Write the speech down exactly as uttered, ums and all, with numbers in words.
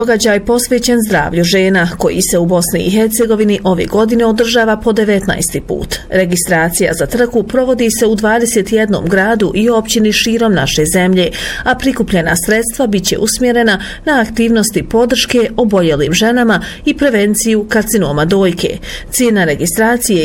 Događaj posvećen zdravlju žena, koji se u Bosni i Hercegovini ove godine održava po devetnaesti put. Registracija za trku provodi se u dvadeset jednom gradu i općini širom naše zemlje, a prikupljena sredstva biće usmjerena na aktivnosti podrške oboljelim ženama i prevenciju karcinoma dojke. Cijena registracije